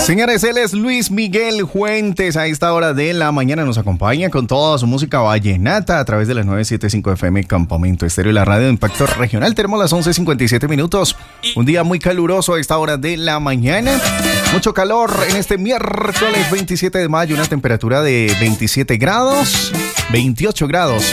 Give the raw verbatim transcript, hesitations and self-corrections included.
Señores, él es Luis Miguel Fuentes. A esta hora de la mañana nos acompaña con toda su música vallenata a través de las novecientos setenta y cinco F M Campamento Estéreo y la radio de Impacto Regional. Tenemos las once cincuenta y siete minutos. Un día muy caluroso a esta hora de la mañana. Mucho calor en este miércoles veintisiete de mayo. Una temperatura de veintisiete grados, veintiocho grados.